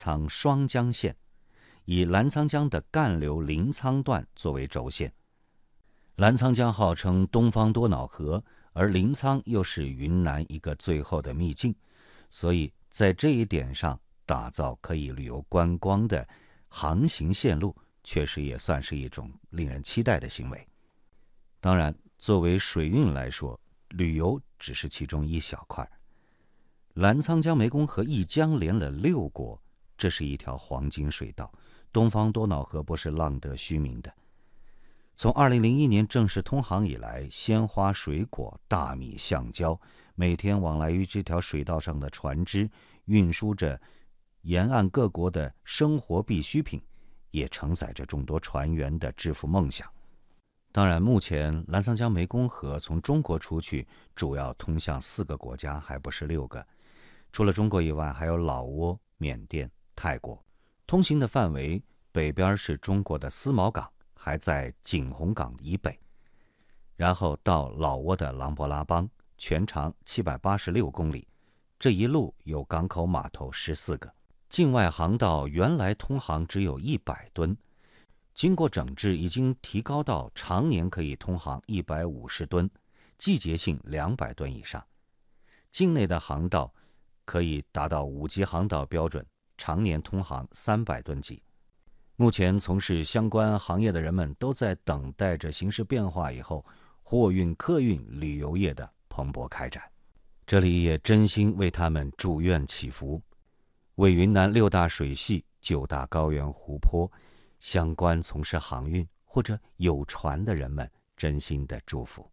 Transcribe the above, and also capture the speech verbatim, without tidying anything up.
苍双江线，以澜沧江的干流临沧段作为轴线。澜沧江号称东方多瑙河，而临沧又是云南一个最后的秘境，所以在这一点上打造可以旅游观光的航行线路，确实也算是一种令人期待的行为。当然，作为水运来说，旅游只是其中一小块。澜沧江湄公河一江连了六国，这是一条黄金水道，东方多瑙河不是浪得虚名的。从二零零一年正式通航以来，鲜花、水果、大米、橡胶，每天往来于这条水道上的船只，运输着沿岸各国的生活必需品，也承载着众多船员的致富梦想。当然，目前澜沧江湄公河从中国出去，主要通向四个国家，还不是六个。除了中国以外，还有老挝、缅甸、泰国。通行的范围，北边是中国的思茅港，还在景洪港以北，然后到老挝的琅勃拉邦，全长七百八十六公里。这一路有港口码头十四个。境外航道原来通航只有一百吨，经过整治已经提高到常年可以通航一百五十吨，季节性两百吨以上。境内的航道可以达到五级航道标准，常年通航三百吨级。目前从事相关行业的人们都在等待着形势变化以后，货运、客运、旅游业的蓬勃开展。这里也真心为他们祝愿祈福，为云南六大水系、九大高原湖泊相关从事航运或者有船的人们真心的祝福。